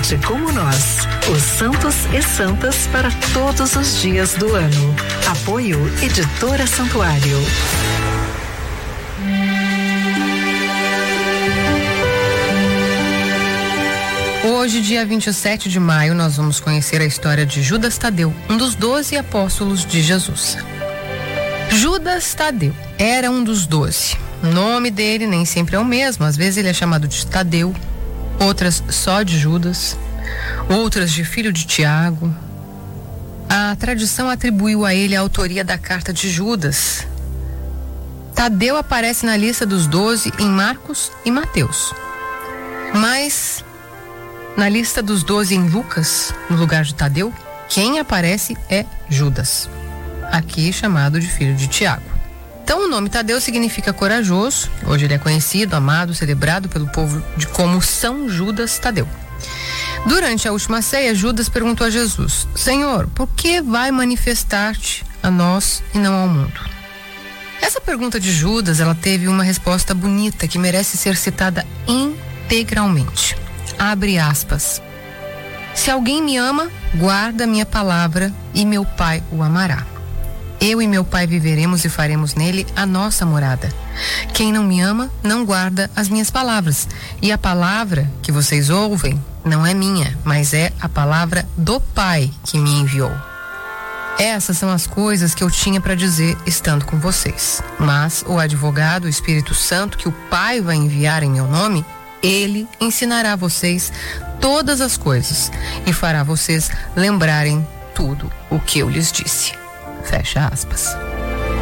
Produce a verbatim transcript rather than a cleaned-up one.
gente como nós, os santos e santas para todos os dias do ano. Apoio Editora Santuário. Hoje, dia vinte e sete de maio, nós vamos conhecer a história de Judas Tadeu, um dos doze apóstolos de Jesus. Judas Tadeu era um dos doze. O nome dele nem sempre é o mesmo, às vezes ele é chamado de Tadeu, outras só de Judas, outras de filho de Tiago. A tradição atribuiu a ele a autoria da carta de Judas. Tadeu aparece na lista dos doze em Marcos e Mateus, mas na lista dos doze em Lucas, no lugar de Tadeu, quem aparece é Judas, aqui chamado de filho de Tiago. Então o nome Tadeu significa corajoso. Hoje ele é conhecido, amado, celebrado pelo povo de como São Judas Tadeu. Durante a última ceia, Judas perguntou a Jesus: Senhor, por que vai manifestar-te a nós e não ao mundo? Essa pergunta de Judas, ela teve uma resposta bonita que merece ser citada integralmente. Abre aspas. Se alguém me ama, guarda minha palavra e meu Pai o amará. Eu e meu Pai viveremos e faremos nele a nossa morada. Quem não me ama, não guarda as minhas palavras. E a palavra que vocês ouvem não é minha, mas é a palavra do Pai que me enviou. Essas são as coisas que eu tinha para dizer estando com vocês. Mas o advogado, o Espírito Santo, que o Pai vai enviar em meu nome, ele ensinará a vocês todas as coisas e fará vocês lembrarem tudo o que eu lhes disse. Fecha aspas.